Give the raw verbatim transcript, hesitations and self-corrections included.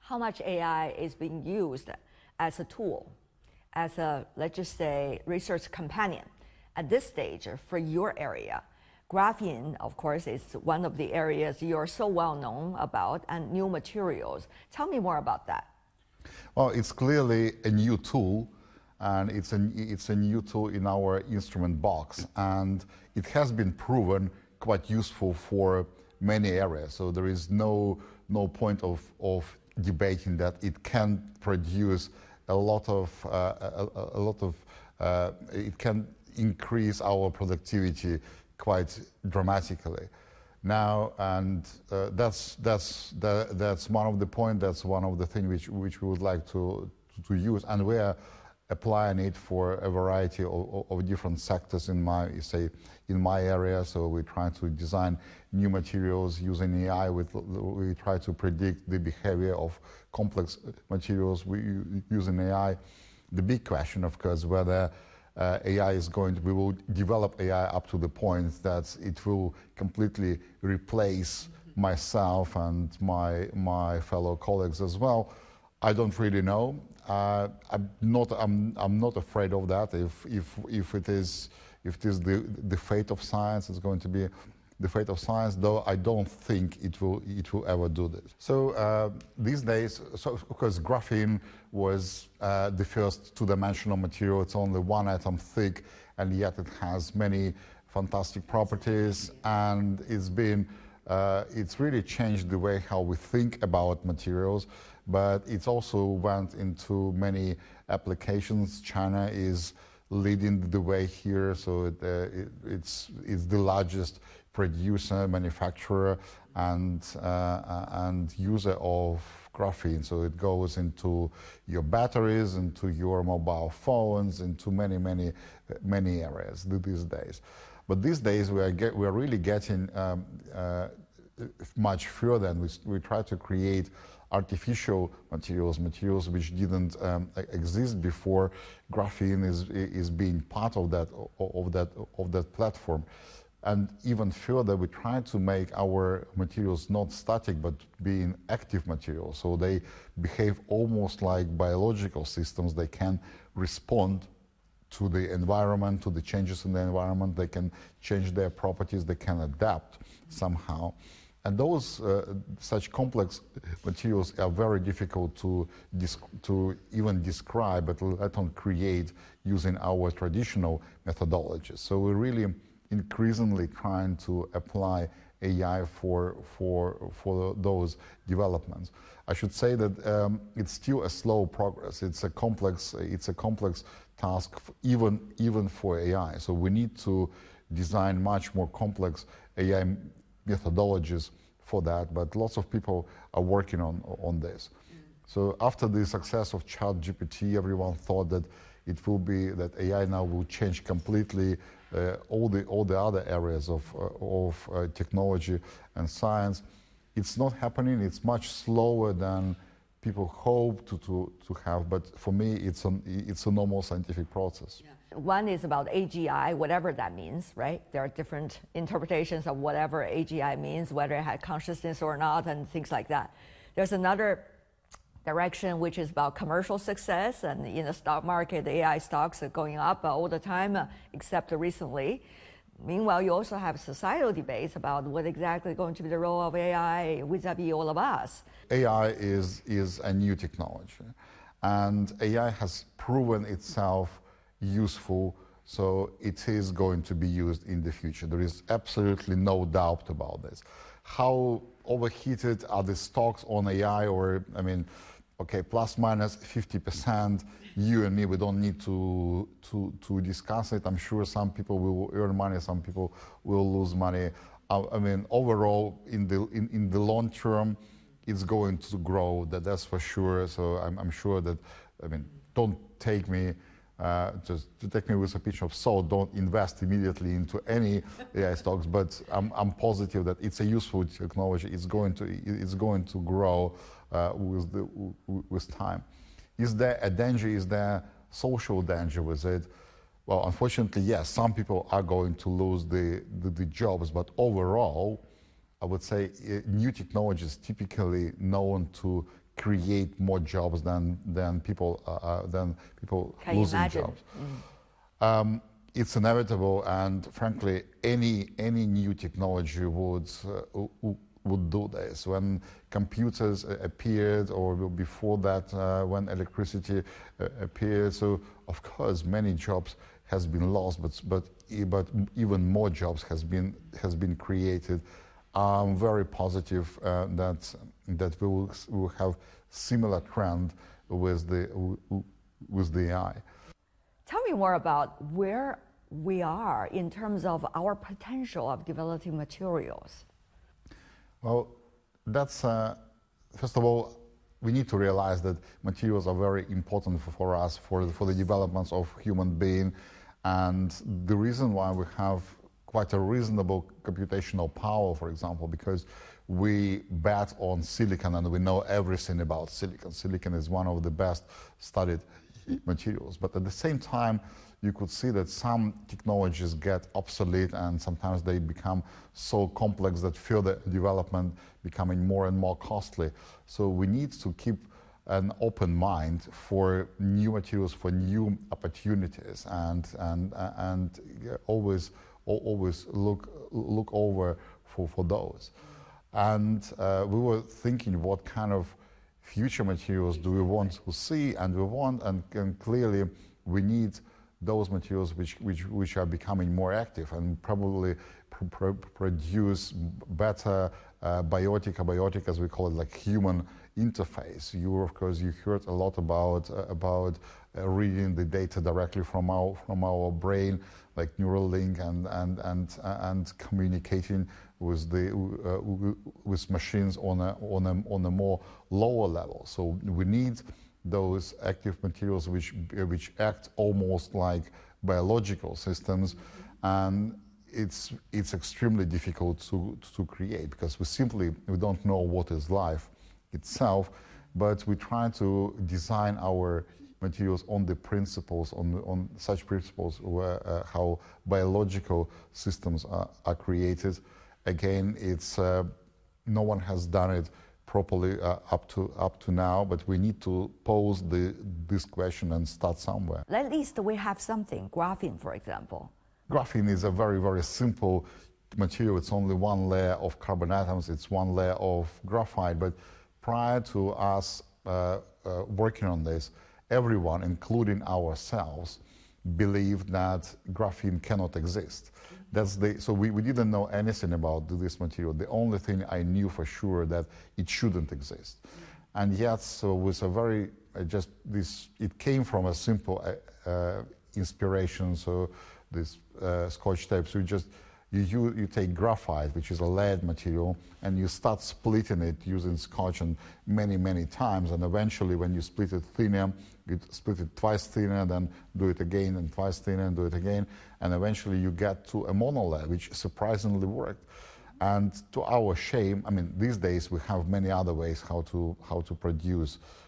how much A I is being used as a tool, as a, let's just say, research companion at this stage for your area. Graphene, of course, is one of the areas you're so well known about, and new materials. Tell me more about that. Well, it's clearly a new tool, and it's a, it's a new tool in our instrument box, and it has been proven quite useful for many areas. So there is no, no point of, of debating that it can produce a lot of, uh, a, a lot of uh, it can increase our productivity quite dramatically. Now, and uh, that's that's the, that's one of the point. That's one of the things which which we would like to to use, and we are applying it for a variety of, of different sectors in my say in my area. So we try to design new materials using A I. With we try to predict the behavior of complex materials we using A I. The big question, of course, whether Uh, A I is going to, we will develop A I up to the point that it will completely replace myself and my my fellow colleagues as well. I don't really know. Uh, I'm not. I'm. I'm not afraid of that. If if if it is if it is the the fate of science, it's going to be the fate of science. Though I don't think it will it will ever do this. So uh, these days, so of course, graphene was uh, the first two-dimensional material. It's only one atom thick, and yet it has many fantastic properties, and it's been uh, it's really changed the way how we think about materials. But it's also went into many applications. China is leading the way here, so it, uh, it, it's it's the largest producer, manufacturer, and uh, and user of graphene. So it goes into your batteries, into your mobile phones, into many, many, many areas these days. But these days we are get, we are really getting um, uh, much further, and we we try to create artificial materials, materials which didn't um, exist before. Graphene is is being part of that of that of that platform. And even further, we try to make our materials not static, but being active materials. So they behave almost like biological systems. They can respond to the environment, to the changes in the environment. They can change their properties. They can adapt somehow. And those uh, such complex materials are very difficult to to even describe, but let alone create using our traditional methodologies. So we really increasingly trying to apply A I for for for those developments. I should say that um, it's still a slow progress. It's a complex it's a complex task even even for A I. So we need to design much more complex A I methodologies for that. But lots of people are working on on this. So after the success of ChatGPT, everyone thought that it will be that A I now will change completely uh, all the all the other areas of uh, of uh, technology and science. It's not happening. It's much slower than people hope to to, to have. But for me, it's an it's a normal scientific process. Yeah. One is about A G I, whatever that means, right? There are different interpretations of whatever A G I means, whether it had consciousness or not, and things like that. There's another direction which is about commercial success, and in the stock market, the A I stocks are going up all the time, uh, except recently. Meanwhile, you also have societal debates about what exactly is going to be the role of A I vis-a-vis all of us. A I is, is a new technology, and A I has proven itself useful, so it is going to be used in the future. There is absolutely no doubt about this. How overheated are the stocks on A I, or, I mean, okay, plus minus fifty percent, you and me, we don't need to, to, to discuss it. I'm sure some people will earn money, some people will lose money. I, I mean, overall, in the, in, in the long term, it's going to grow, that, that's for sure. So I'm, I'm sure that, I mean, don't take me, uh, just to take me with a pinch of salt, don't invest immediately into any A I stocks, but I'm, I'm positive that it's a useful technology. It's going to, it's going to grow uh, with, the, with time. Is there a danger? Is there social danger with it? Well, unfortunately, yes, some people are going to lose the, the, the jobs, but overall, I would say uh, new technology is typically known to create more jobs than than people uh, uh, than people Can you losing imagine? jobs. Um, it's inevitable, and frankly, any any new technology would uh, would do this. When computers appeared, or before that, uh, when electricity uh, appeared, so of course many jobs has been lost, but but but even more jobs has been has been created. I'm very positive uh, that that we will, we will have similar trend with the with the A I. Tell me more about where we are in terms of our potential of developing materials. Well, that's uh, first of all, we need to realize that materials are very important for, for us for for the developments of human being, and the reason why we have quite a reasonable computational power, for example, because we bet on silicon and we know everything about silicon. Silicon is one of the best studied materials, but at the same time, you could see that some technologies get obsolete and sometimes they become so complex that further development becoming more and more costly. So we need to keep an open mind for new materials, for new opportunities, and and and always always look look over for for those. And uh, we were thinking, what kind of future materials do we want to see? And we want, and, and clearly, we need those materials which which which are becoming more active and probably pr pr produce better uh, biotic, abiotic, as we call it, like human interface. You, of course, you heard a lot about uh, about uh, reading the data directly from our from our brain, like Neuralink, and and and uh, and communicating with the uh, with machines on a on a on a more lower level. So we need those active materials which which act almost like biological systems, and it's it's extremely difficult to to create because we simply we don't know what is life itself, but we try to design our materials on the principles, on on such principles where uh, how biological systems are, are created. Again, it's uh, no one has done it properly uh, up to up to now, but we need to pose the this question and start somewhere. At least we have something, graphene, for example. Graphene is a very, very simple material. It's only one layer of carbon atoms. It's one layer of graphite. But prior to us uh, uh, working on this, everyone, including ourselves, believed that graphene cannot exist. That's the, so we, we didn't know anything about this material. The only thing I knew for sure that it shouldn't exist. And yet, so with a very, uh, just this, it came from a simple uh, uh, inspiration. So this uh, Scotch tape, so you just, you, you, you take graphite, which is a lead material, and you start splitting it using Scotch and many, many times. And eventually, when you split it thinner, you split it twice thinner, then do it again, and twice thinner, and do it again. And eventually, you get to a monolayer, which surprisingly worked. And to our shame, I mean, these days we have many other ways how to how to produce